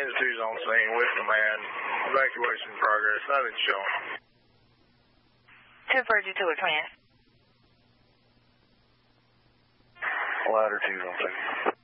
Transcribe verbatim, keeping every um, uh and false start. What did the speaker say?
unit two's on scene with command. Evacuation in progress. Nothing showing. two Virgin two at command. Ladder two's on scene.